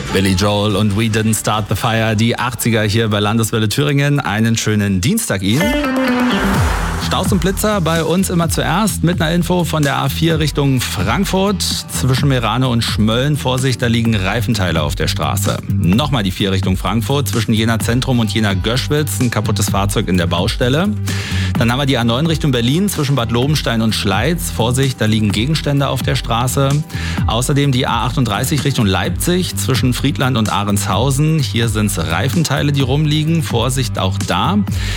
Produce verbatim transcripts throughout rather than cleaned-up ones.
Billy Joel und We Didn't Start the Fire, die achtziger hier bei Landeswelle Thüringen. Einen schönen Dienstag Ihnen. Staus und Blitzer bei uns immer zuerst mit einer Info von der A vier Richtung Frankfurt. Zwischen Meerane und Schmölln, Vorsicht, da liegen Reifenteile auf der Straße. Nochmal die vier Richtung Frankfurt, zwischen Jena Zentrum und Jena Göschwitz, ein kaputtes Fahrzeug in der Baustelle. Dann haben wir die A neun Richtung Berlin, zwischen Bad Lobenstein und Schleiz. Vorsicht, da liegen Gegenstände auf der Straße. Außerdem die A achtunddreißig Richtung Leipzig, zwischen Friedland und Ahrenshausen. Hier sind es Reifenteile, die rumliegen. Vorsicht auch da.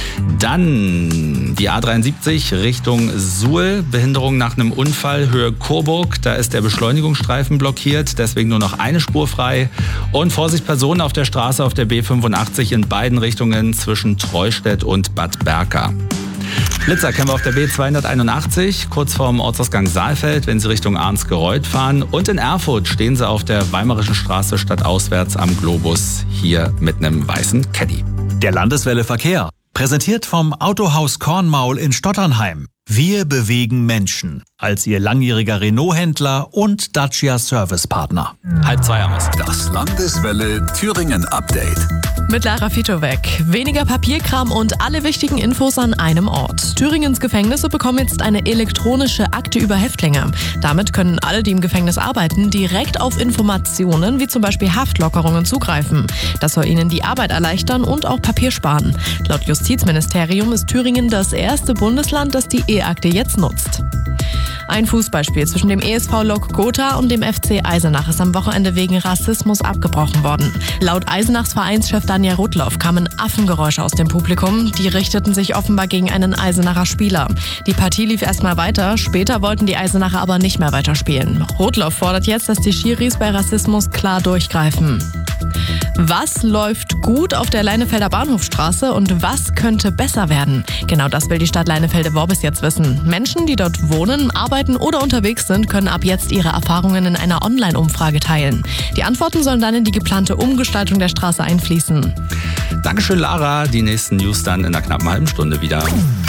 Dann die A dreiundsiebzig Richtung Suhl. Behinderung nach einem Unfall, Höhe Coburg. Da ist der Beschleunigungsstreifen blockiert, deswegen nur noch eine Spur frei. Und Vorsicht, Personen auf der Straße auf der B fünfundachtzig in beiden Richtungen zwischen Treustedt und Bad Berka. Blitzer kennen wir auf der B zweihunderteinundachtzig, kurz vorm Ortsausgang Saalfeld, wenn Sie Richtung Arnsgereuth fahren. Und in Erfurt stehen Sie auf der Weimarischen Straße stadtauswärts am Globus, hier mit einem weißen Caddy. Der Landeswelle Verkehr, präsentiert vom Autohaus Kornmaul in Stotternheim. Wir bewegen Menschen als Ihr langjähriger Renault-Händler und Dacia-Service-Partner. Halb zwei haben wir es. Das Landeswelle Thüringen Update. Mit Lara Fitowek. Weniger Papierkram und alle wichtigen Infos an einem Ort. Thüringens Gefängnisse bekommen jetzt eine elektronische Akte über Häftlinge. Damit können alle, die im Gefängnis arbeiten, direkt auf Informationen wie zum Beispiel Haftlockerungen zugreifen. Das soll ihnen die Arbeit erleichtern und auch Papier sparen. Laut Justizministerium ist Thüringen das erste Bundesland, das die E-Akte jetzt nutzt. Ein Fußballspiel zwischen dem E S V Lok Gotha und dem F C Eisenach ist am Wochenende wegen Rassismus abgebrochen worden. Laut Eisenachs Vereinschef Daniel Rudloff kamen Affengeräusche aus dem Publikum. Die richteten sich offenbar gegen einen Eisenacher Spieler. Die Partie lief erstmal weiter, später wollten die Eisenacher aber nicht mehr weiterspielen. Rudloff fordert jetzt, dass die Schiris bei Rassismus klar durchgreifen. Was läuft gut auf der Leinefelder Bahnhofstraße und was könnte besser werden? Genau das will die Stadt Leinefelde-Worbis jetzt wissen. Menschen, die dort wohnen, arbeiten oder unterwegs sind, können ab jetzt ihre Erfahrungen in einer Online-Umfrage teilen. Die Antworten sollen dann in die geplante Umgestaltung der Straße einfließen. Dankeschön, Lara. Die nächsten News dann in einer knappen halben Stunde wieder.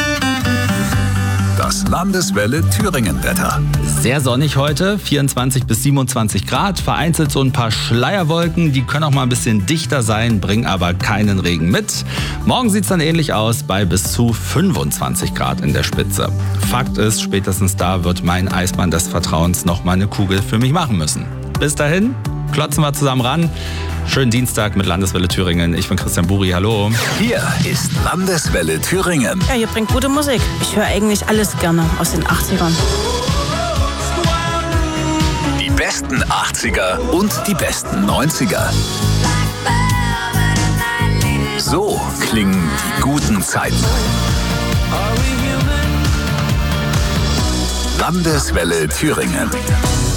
Das Landeswelle Thüringen-Wetter. Sehr sonnig heute, vierundzwanzig bis siebenundzwanzig Grad, vereinzelt so ein paar Schleierwolken, die können auch mal ein bisschen dichter sein, bringen aber keinen Regen mit. Morgen sieht es dann ähnlich aus, bei bis zu fünfundzwanzig Grad in der Spitze. Fakt ist, spätestens da wird mein Eismann des Vertrauens noch mal eine Kugel für mich machen müssen. Bis dahin, klotzen wir zusammen ran. Schönen Dienstag mit Landeswelle Thüringen. Ich bin Christian Buri, hallo. Hier ist Landeswelle Thüringen. Ja, hier bringt gute Musik. Ich höre eigentlich alles gerne aus den achtzigern. Die besten achtziger und die besten neunziger. So klingen die guten Zeiten. Landeswelle Thüringen.